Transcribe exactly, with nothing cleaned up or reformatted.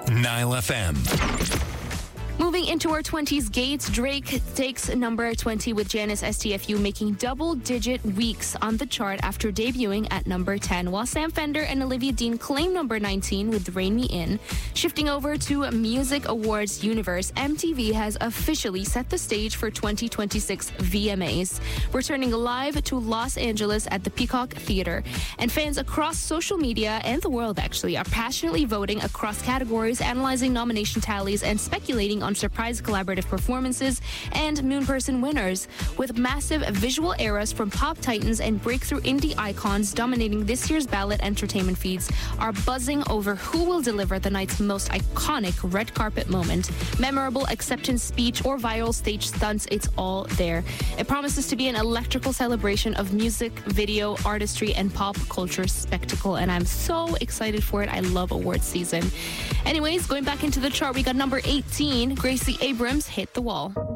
Nile F M. Moving into our twenties gates, Drake takes number twenty with Janice S T F U, making double-digit weeks on the chart after debuting at number ten, while Sam Fender and Olivia Dean claim number nineteen with Rein Me In. Shifting over to Music Awards universe, M T V has officially set the stage for twenty twenty-six V M As, returning live to Los Angeles at the Peacock Theater. And fans across social media and the world, actually, are passionately voting across categories, analyzing nomination tallies, and speculating on surprise collaborative performances and Moonperson winners, with massive visual eras from pop titans and breakthrough indie icons dominating this year's ballot. Entertainment feeds are buzzing over who will deliver the night's most iconic red carpet moment, memorable acceptance speech, or viral stage stunts. It's all there. It promises to be an electrical celebration of music, video, artistry, and pop culture spectacle, and I'm so excited for it. I love awards season. Anyways, going back into the chart, we got number eighteen, Gracie Abrams, Hit the Wall.